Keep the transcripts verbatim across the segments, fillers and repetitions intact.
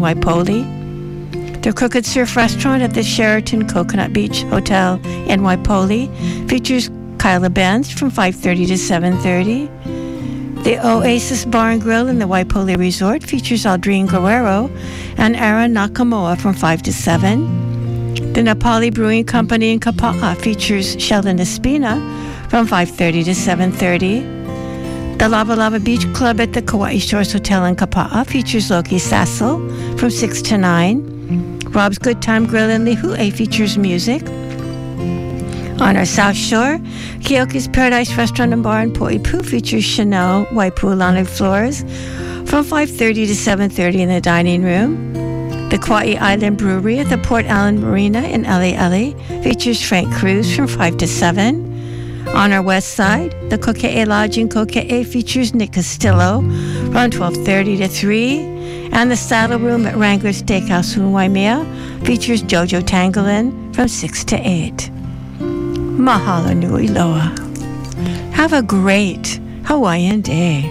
Waipoli. The Crooked Surf Restaurant at the Sheraton Coconut Beach Hotel in Waipoli features Kyla Benz from five thirty to seven thirty. The Oasis Bar and Grill in the Waipoli Resort features Aldrine Guerrero and Aaron Nakamoa from five to seven. The Nepali Brewing Company in Kapa'a features Sheldon Espina from five thirty to seven thirty. The Lava Lava Beach Club at the Kauai Shores Hotel in Kapa'a features Loki Sassel from six to nine. Rob's Good Time Grill in Lihue features music. On our South Shore, Keoki's Paradise Restaurant and Bar in Poipu features Chanel Waipu Laundry Floors from five thirty to seven thirty in the dining room. The Kauai Island Brewery at the Port Allen Marina in Elieli features Frank Cruz from five to seven. On our west side, the Kokee Lodge in Kokee features Nick Castillo from twelve thirty to three. And the Saddle Room at Wrangler Steakhouse in Waimea features Jojo Tangolin from six to eight. Mahalo nui loa. Have a great Hawaiian day.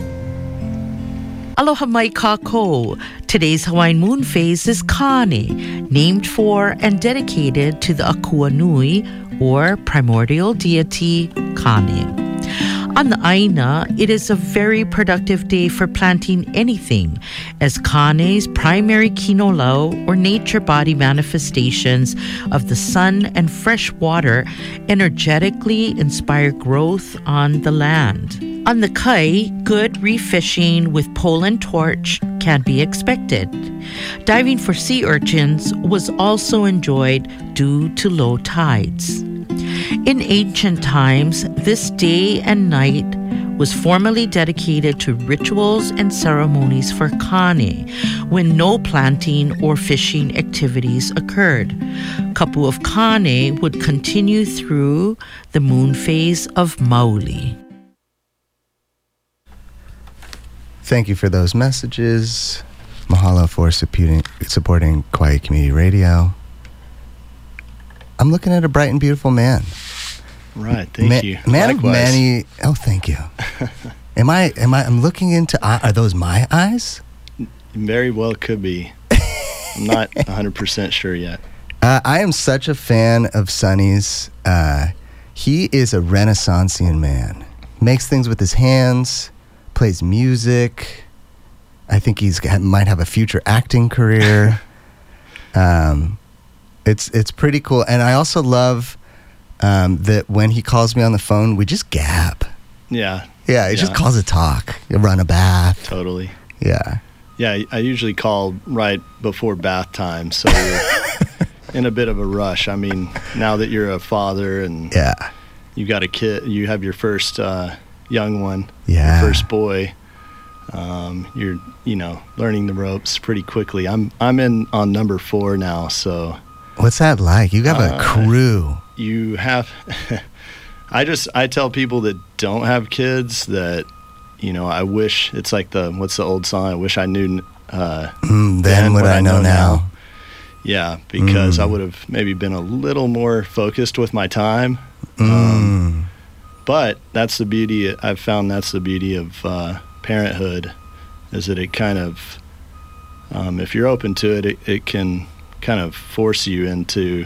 Aloha mai kako. Today's Hawaiian moon phase is Kane, named for and dedicated to the Akua Nui, or primordial deity Kane. On the Aina, it is a very productive day for planting anything, as Kane's primary kinolau, or nature body manifestations of the sun and fresh water, energetically inspire growth on the land. On the Kai, good reef fishing with pole and torch can be expected. Diving for sea urchins was also enjoyed due to low tides. In ancient times, this day and night was formally dedicated to rituals and ceremonies for Kane, when no planting or fishing activities occurred. Kapu of Kane would continue through the moon phase of Mauli. Thank you for those messages. Mahalo for supporting, supporting Kauai Community Radio. I'm looking at a bright and beautiful man. Right, thank Ma- you. Man Likewise. of many. Oh, thank you. am I? Am I? I'm looking into. Are those my eyes? Very well could be. I'm not one hundred percent sure yet. Uh, I am such a fan of Sonny's. Uh, he is a Renaissancean man. Makes things with his hands. Plays music. I think he's got, might have a future acting career. um, it's it's pretty cool, and I also love um, that when he calls me on the phone, we just gab. Yeah. Yeah, he yeah. just calls a talk. You run a bath. Totally. Yeah. Yeah, I usually call right before bath time, so you're in a bit of a rush. I mean, now that you're a father and yeah, you got a kid, you have your first uh, young one, yeah, your first boy. Um, you're, you know, learning the ropes pretty quickly. I'm, I'm in on number four now, so. What's that like? You have a uh, crew. You have. I just I tell people that don't have kids that, you know, I wish it's like the what's the old song? I wish I knew. Uh, mm, then, then what, what I know, know now. now. Yeah, because mm. I would have maybe been a little more focused with my time. Mm. Um, but that's the beauty. I've found that's the beauty of uh, parenthood, is that it kind of, um, if you're open to it, it, it can kind of force you into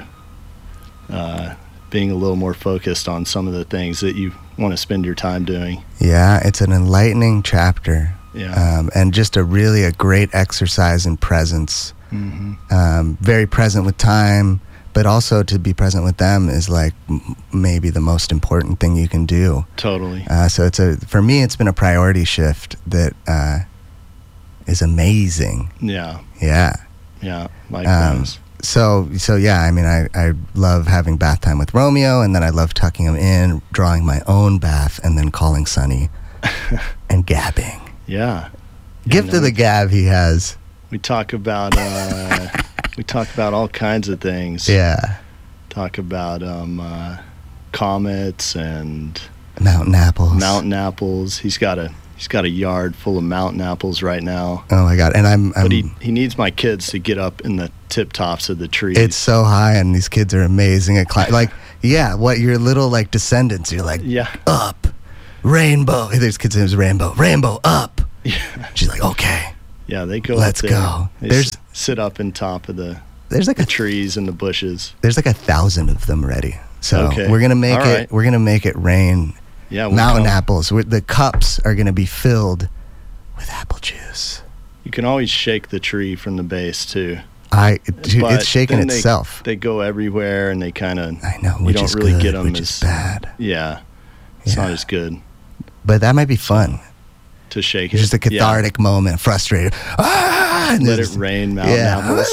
uh, being a little more focused on some of the things that you want to spend your time doing. Yeah, it's an enlightening chapter. Yeah. Um, and just a really a great exercise in presence. Mm-hmm. Um, very present with time, but also to be present with them is like m- maybe the most important thing you can do. Totally. Uh, so it's a for me, it's been a priority shift that uh, is amazing. Yeah. Yeah. Yeah. Likewise. Um, so so yeah, I mean, I, I love having bath time with Romeo, and then I love tucking him in, drawing my own bath, and then calling Sonny and gabbing. Yeah. Gift you know, of the gab he has. We talk about uh, we talk about all kinds of things. Yeah. Talk about um, uh, comets and mountain apples. Mountain apples. He's got a he's got a yard full of mountain apples right now. Oh my God! And I'm, I'm but he he needs my kids to get up in the tip tops of the trees. It's so high, and these kids are amazing at climbing. Like yeah, what your little like descendants? You're like yeah. up, rainbow. There's kids' names Rainbow. Rainbow up. Yeah. She's like okay. Yeah, they go Let's up there. go. They There's s- sit up in top of the, there's like the a trees and the bushes. there's like a thousand of them ready. So Okay. we're gonna make All it. right. We're gonna make it rain. Yeah, we'll Mountain come. apples. We're, the cups are gonna be filled with apple juice. You can always shake the tree from the base too. I dude, But it's shaking then they- itself. They go everywhere, and they kind of I know, you which don't is really good, get 'em which as- is bad. yeah, it's not Yeah. as good But that might be fun. to shake It's it. just a cathartic moment. Frustrated. Ah! And Yeah. Let there's- it rain, mountain Yeah. apples.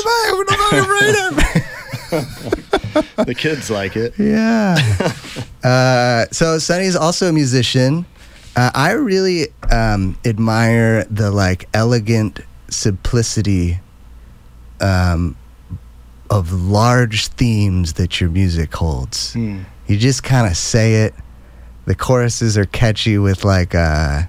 yeah. The kids like it. Uh, so Sonny's also a musician. Uh, I really um, admire the like elegant simplicity um, of large themes that your music holds. Hmm. You just kind of say it. The choruses are catchy with like uh,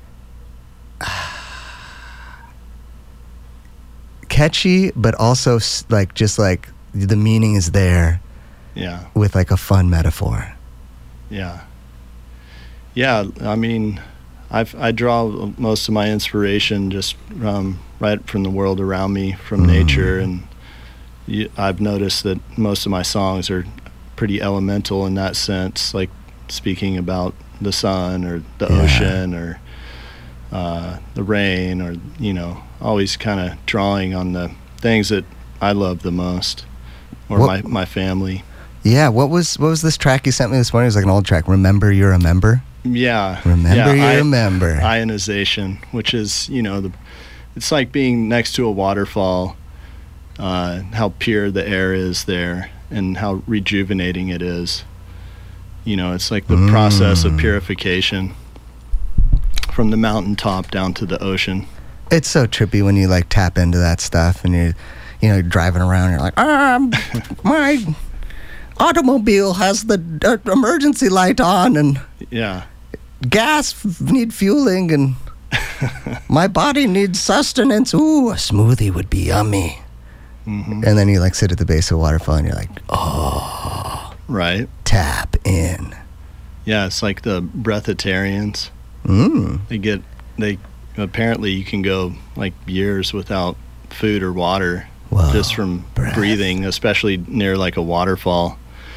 catchy, but also s- like just like the meaning is there Yeah, with like a fun metaphor. yeah, yeah. I mean, I've, I draw most of my inspiration just um, right from the world around me, from Mm. nature, and you, I've noticed that most of my songs are pretty elemental in that sense, like speaking about the sun or the Yeah. ocean or uh, the rain, or you know, always kind of drawing on the things that I love the most, or What- my, my family. Yeah, what was what was this track you sent me this morning? It was like an old track. Remember You're a Member? Yeah. Remember yeah, You're I- a Member. Ionization, which is, you know, the it's like being next to a waterfall, uh, how pure the air is there and how rejuvenating it is. You know, it's like the Mm. process of purification from the mountaintop down to the ocean. It's so trippy when you like tap into that stuff and you're, you know, driving around. You're like, um, my automobile has the uh, emergency light on and Yeah. gas f- need fueling and my body needs sustenance. Ooh, a smoothie would be yummy. Hmm. And then you like sit at the base of a waterfall and you're like, oh, Right. tap in. Yeah, it's like the breatharians. Mm. They get they apparently you can go like years without food or water Whoa, just from breath. breathing, especially near like a waterfall.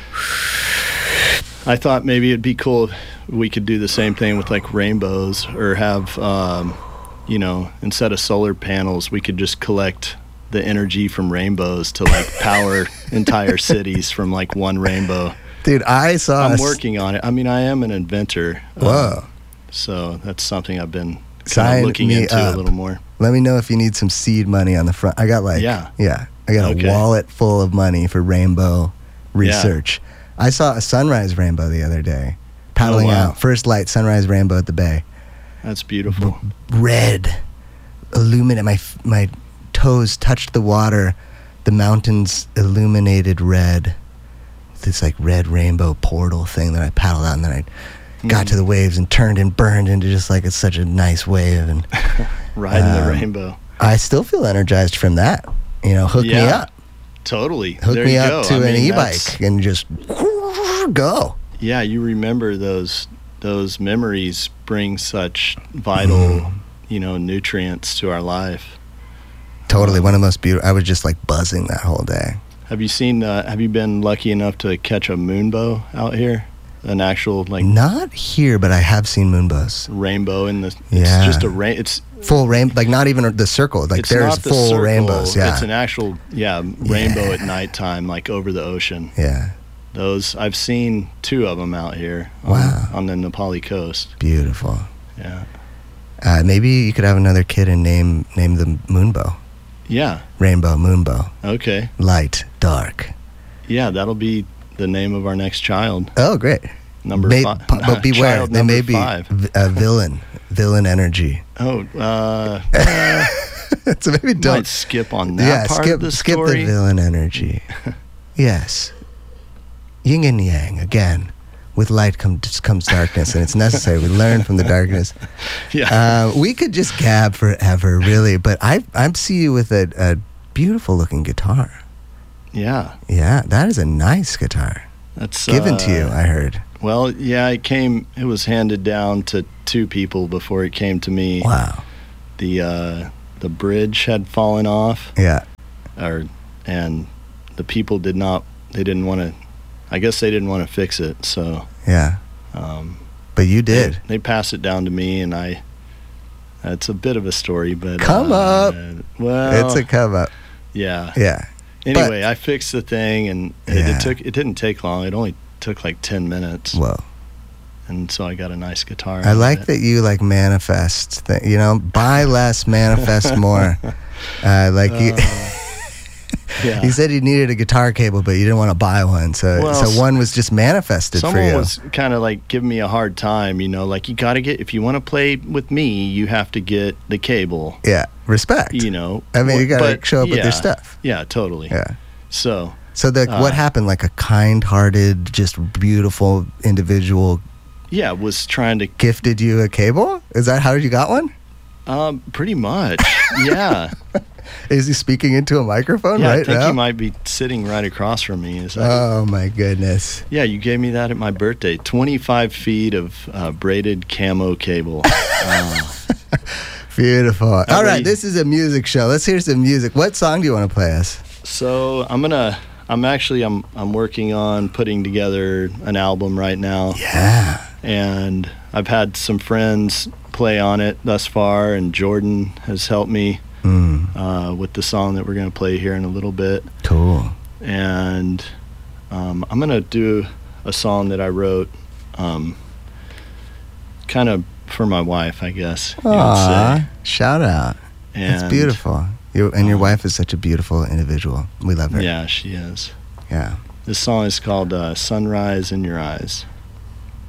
I thought maybe it'd be cool if we could do the same thing with like rainbows, or have um, you know, instead of solar panels, we could just collect the energy from rainbows to like power entire cities from like one rainbow. Dude, I saw. a I'm s- working on it. I mean, I am an inventor. um, Whoa. so that's something I've been kind Sign of looking me into up. a little more. Let me know if you need some seed money on the front. I got like, Yeah. yeah, I got Okay. a wallet full of money for rainbow research. I saw a sunrise rainbow the other day, paddling Oh, wow. out. First light, sunrise rainbow at the bay. That's beautiful. Red, illuminate. My f- my toes touched the water. The mountains illuminated red. This like red rainbow portal thing that I paddled out, and then I got Mm. to the waves and turned and burned into just like it's such a nice wave. And Riding the um, rainbow. I still feel energized from that. You know, hook me Yeah. up. Totally. Hook there me you up go. to I an mean, e-bike that's- and just go. Yeah, you remember those those memories bring such vital, Mm. you know, nutrients to our life. Totally, one of the most beautiful. I was just like buzzing that whole day. Have you seen? Uh, have you been lucky enough to catch a moonbow out here? An actual like Not here, but I have seen moonbows. rainbow in the. It's Yeah. just a rain. It's Full rain, like not even the circle. Like it's there's not the full circle, rainbows. Yeah, It's an actual yeah rainbow Yeah. at nighttime, like over the ocean. yeah, Those I've seen two of them out here. On, Wow. on the Nepali coast. beautiful. Yeah. Uh, maybe you could have another kid and name name the moonbow, Yeah. rainbow, moonbow, Okay. light, dark. Yeah, that'll be the name of our next child. Oh, great. Number May- five. p- but beware, Child they may number be five. v- a villain, villain energy. Oh, uh, So maybe might don't. skip on that Yeah, part skip of the skip story. the villain energy. Yes, yin and yang again. With light comes comes darkness, and it's necessary. We learn from the darkness. Yeah. Uh, we could just gab forever, really. But I I see you with a, a beautiful looking guitar. yeah. Yeah, that is a nice guitar. That's Given to uh, you, I heard. Well, yeah, it came. It was handed down to two people before it came to me. Wow. The uh, the bridge had fallen off, Yeah. or and the people did not. They didn't want to. I guess they didn't want to fix it. So Yeah. um, But you did. They, they passed it down to me, and I. It's a bit of a story, but Come uh, up. Well, It's a come up. yeah. Yeah. Anyway, I fixed the thing, and it, Yeah. it took. It didn't take long. It only took like ten minutes, Whoa. and so I got a nice guitar. I out of like it. that you like manifest. Th- you know, buy less, manifest more. Uh, like you. Uh, yeah. You said you needed a guitar cable, but you didn't want to buy one, so Well, so one was just manifested for Someone you. was kind of like giving me a hard time, you know, like you got to get, if you want to play with me, you have to get the cable, Yeah, respect. you know. I mean, you got to But, show up with yeah, your stuff. Yeah, totally. Yeah. So, So the Uh, what happened? Like a kind-hearted, just beautiful individual yeah, was trying to, gifted you a cable? Is that how you got one? um, pretty much. Yeah. Is he speaking into a microphone Yeah, right I think now? he might be sitting right across from me. Is that, Oh my goodness! yeah, you gave me that at my birthday. twenty-five feet of uh, braided camo cable. Uh, Beautiful. All Everybody- right, this is a music show. Let's hear some music. What song do you want to play us? so I'm gonna. I'm actually. I'm. I'm working on putting together an album right now. Yeah. And I've had some friends play on it thus far, and Jordan has helped me Mm, uh, with the song that we're going to play here in a little bit. cool. And um, I'm going to do a song that I wrote um, kind of for my wife, I guess you would Aw, say. shout out. And, That's beautiful. You, and your um, wife is such a beautiful individual. We love her. Yeah, she is. Yeah. This song is called uh, Sunrise in Your Eyes.